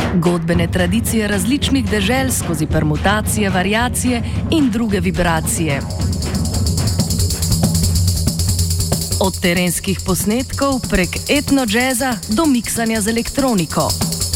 Godbene tradicije različnih dežel skozi permutacije, variacije in druge vibracije. Od terenskih posnetkov prek etno džeza do miksanja z elektroniko.